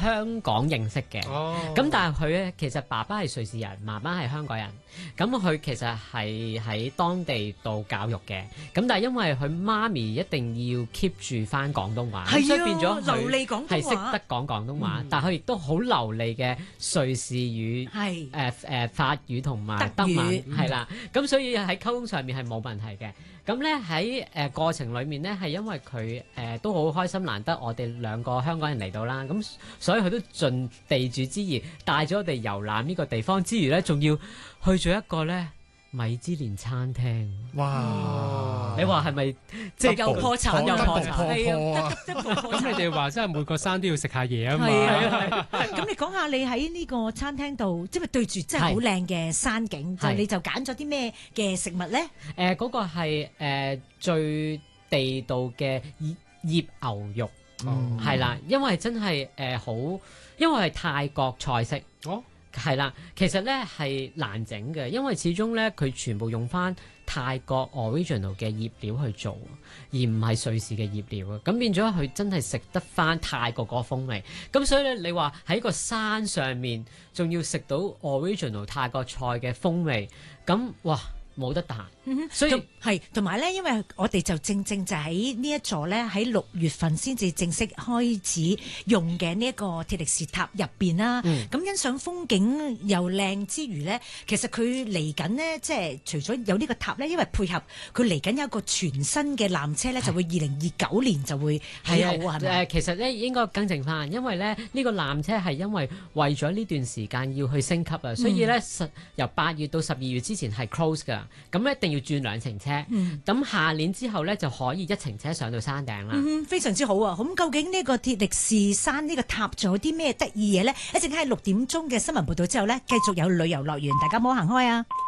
香港認識嘅。咁但係佢咧其實爸爸係瑞士人，媽媽係香港人。咁佢其實係喺當地度教育嘅。咁但係因為佢媽咪一定要 keep 住翻廣東話，所以變咗流利廣東話， 係識得講廣東話，但係佢亦都好流利嘅瑞士語、法語同埋德文，係啦。咁所以喺溝通上面係冇問題嘅。咁咧喺過程裡面咧，係因為佢都好開心，難得我哋兩個香港人嚟到啦，咁所以佢都盡地主之誼，帶咗我哋遊覽呢個地方之餘咧，仲要去咗一個咧米芝蓮餐廳。哇！你話係咪即係又破產又破產？係啊， 咁你哋話真係每個山都要食下嘢啊嘛。 咁你講下你喺呢個餐廳度，即係對住真係好靚嘅山景，就你就揀咗啲咩嘅食物咧？ 嗰個係最地道嘅醃牛肉，係啦，因為真係好，因為係泰國菜式。係啦，其實咧係難整嘅，因為始終咧佢全部用翻泰國 original 嘅醃料去做，而唔係瑞士嘅醃料啊。咁變咗佢真係食得翻泰國嗰個風味。咁所以咧，你話喺個山上面仲要食到 original 泰國菜嘅風味，咁哇冇得彈。所以係同埋咧，因為我哋就正就喺呢一座咧，喺6月份先至正式開始用嘅呢一個鐵力士塔入邊啦。咁欣賞風景又靚之餘咧，其實佢嚟緊呢，即係除咗有呢個塔咧，因為配合佢嚟緊有一個全新嘅纜車咧，就會2029年就會起好啊，係咪？ 其實咧應該更正翻，因為咧呢個纜車係因為為咗呢段時間要去升級啊，所以咧由8月到12月之前係 close 㗎，咁一定要轉2程車，咁下年之後咧就可以1程車上到山頂啦。 非常之好啊！咁究竟呢個鐵力士山呢個塔仲有啲咩得意嘢咧？一陣間喺6點鐘嘅新聞報道之後咧，繼續有旅遊樂園，大家唔好行開啊！